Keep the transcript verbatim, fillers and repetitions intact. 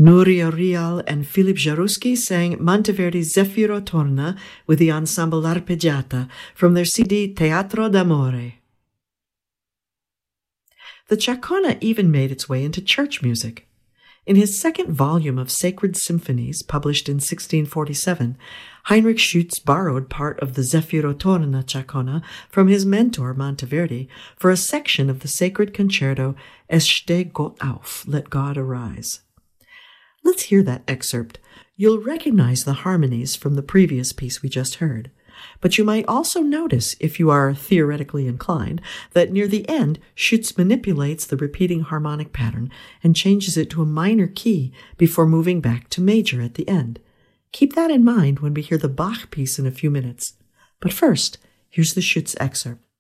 Nuria Rial and Filip Jaruski sang Monteverdi's Zefiro Torna with the ensemble L'Arpeggiata from their C D Teatro d'Amore. The Chacona even made its way into church music. In his second volume of Sacred Symphonies, published in sixteen forty-seven, Heinrich Schütz borrowed part of the Zefiro Torna Chacona from his mentor Monteverdi for a section of the sacred concerto Es steh Gott auf, Let God Arise. Let's hear that excerpt. You'll recognize the harmonies from the previous piece we just heard, but you might also notice, if you are theoretically inclined, that near the end, Schütz manipulates the repeating harmonic pattern and changes it to a minor key before moving back to major at the end. Keep that in mind when we hear the Bach piece in a few minutes. But first, here's the Schütz excerpt.